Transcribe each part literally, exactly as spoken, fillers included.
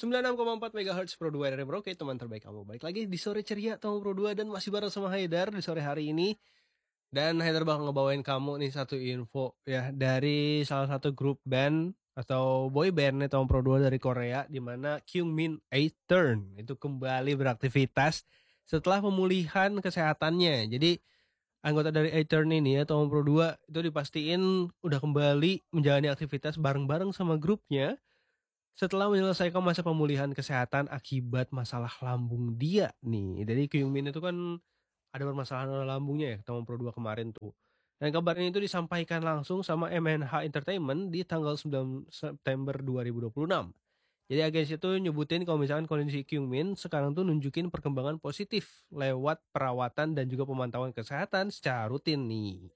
sembilan puluh enam koma empat megahertz Pro dua R R Merauke, teman terbaik kamu. Balik lagi di sore ceria Tom Pro dua dan masih bareng sama Haidar di sore hari ini. Dan Haidar bakal ngebawain kamu nih satu info ya dari salah satu grup band atau boy band nih Tom Pro dua dari Korea, di mana Kyungmin A-Turn itu kembali beraktivitas setelah pemulihan kesehatannya. Jadi anggota dari A-Turn ini ya Tom Pro dua itu dipastiin udah kembali menjalani aktivitas bareng-bareng sama grupnya setelah menyelesaikan masa pemulihan kesehatan akibat masalah lambung dia nih. Jadi Kyungmin itu kan ada permasalahan lambungnya ya, Tom Pro dua kemarin tuh. Dan kabar ini itu disampaikan langsung sama M N H Entertainment di tanggal sembilan September dua ribu dua puluh enam. Jadi agensi itu nyebutin kalau misalkan kondisi Kyungmin sekarang tuh nunjukin perkembangan positif lewat perawatan dan juga pemantauan kesehatan secara rutin nih.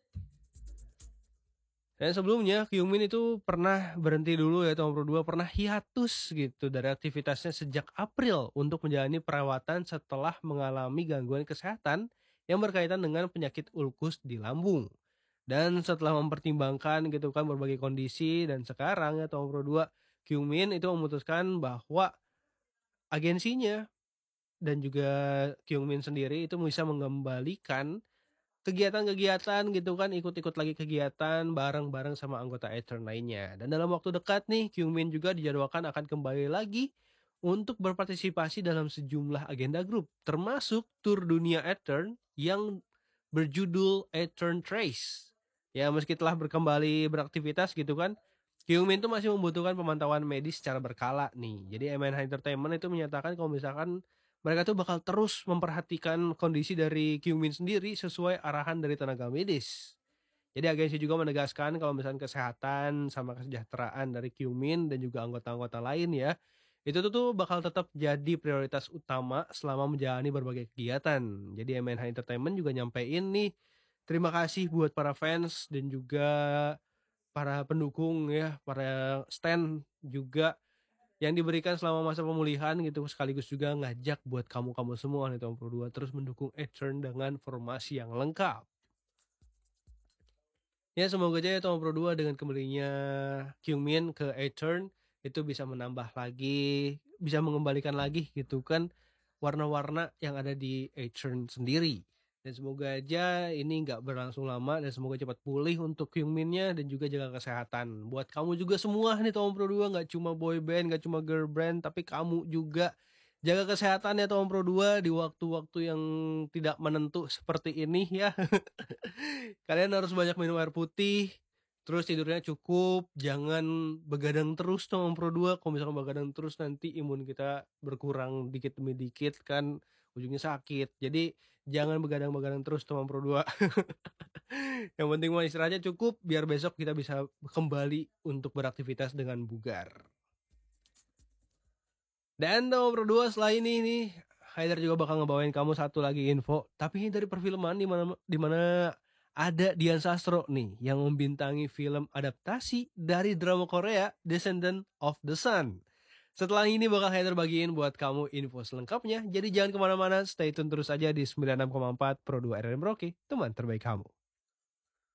Dan sebelumnya Kyungmin itu pernah berhenti dulu ya Tom Pro dua, pernah hiatus gitu dari aktivitasnya sejak April untuk menjalani perawatan setelah mengalami gangguan kesehatan yang berkaitan dengan penyakit ulkus di lambung. Dan setelah mempertimbangkan gitu kan berbagai kondisi, dan sekarang ya Tom Pro dua, Kyungmin itu memutuskan bahwa agensinya dan juga Kyungmin sendiri itu bisa mengembalikan kegiatan-kegiatan gitu kan, ikut-ikut lagi kegiatan bareng-bareng sama anggota A-Turn lainnya. Dan dalam waktu dekat nih, Kyungmin juga dijadwalkan akan kembali lagi untuk berpartisipasi dalam sejumlah agenda grup, termasuk tur dunia A-Turn yang berjudul A-Turn Trace. Ya, meski telah berkembali beraktivitas gitu kan, Kyungmin tuh masih membutuhkan pemantauan medis secara berkala nih. Jadi M N H Entertainment itu menyatakan kalau misalkan mereka tuh bakal terus memperhatikan kondisi dari Kyungmin sendiri sesuai arahan dari tenaga medis. Jadi agensi juga menegaskan kalau misalnya kesehatan sama kesejahteraan dari Kyungmin dan juga anggota-anggota lain ya, itu tuh, tuh bakal tetap jadi prioritas utama selama menjalani berbagai kegiatan. Jadi M N H Entertainment juga nyampein nih, terima kasih buat para fans dan juga para pendukung ya, para stan juga yang diberikan selama masa pemulihan gitu, sekaligus juga ngajak buat kamu-kamu semua nih Tom Pro dua terus mendukung A-Turn dengan formasi yang lengkap. Ya semoga aja ya Tom Pro dua dengan kembalinya Kyungmin ke A-Turn itu bisa menambah lagi, bisa mengembalikan lagi gitu kan warna-warna yang ada di A-Turn sendiri. Dan semoga aja ini nggak berlangsung lama dan semoga cepat pulih untuk Kyungminnya dan juga jaga kesehatan. Buat kamu juga semua nih Tom Pro dua, nggak cuma boy band, nggak cuma girl band, tapi kamu juga jaga kesehatan ya Tom Pro dua di waktu-waktu yang tidak menentu seperti ini ya. Kalian harus banyak minum air putih, terus tidurnya cukup, jangan begadang terus Tom Pro dua. Kalau misalkan begadang terus nanti imun kita berkurang dikit demi dikit kan ujungnya sakit. Jadi jangan begadang-begadang terus Tom Pro dua. Yang penting mau istirahatnya cukup biar besok kita bisa kembali untuk beraktivitas dengan bugar. Dan Tom Pro dua selain ini nih, Haidar juga bakal ngebawain kamu satu lagi info, tapi ini dari perfilman di mana di mana ada Dian Sastro nih yang membintangi film adaptasi dari drama Korea Descendant of the Sun. Setelah ini bakal Haidar bagiin buat kamu info selengkapnya, jadi jangan kemana-mana, stay tune terus aja di sembilan puluh enam koma empat Pro dua R R Merauke, teman terbaik kamu.